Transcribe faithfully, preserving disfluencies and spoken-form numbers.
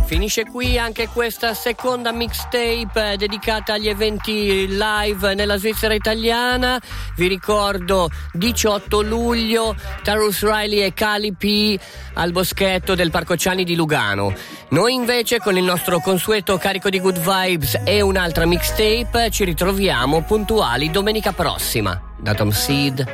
Finisce qui anche questa seconda mixtape dedicata agli eventi live nella Svizzera italiana. Vi ricordo diciotto luglio Tarrus Riley e Cali P al Boschetto del Parco Ciani di Lugano. Noi invece con il nostro consueto carico di good vibes e un'altra mixtape ci ritroviamo puntuali domenica prossima. Da Tom Seed,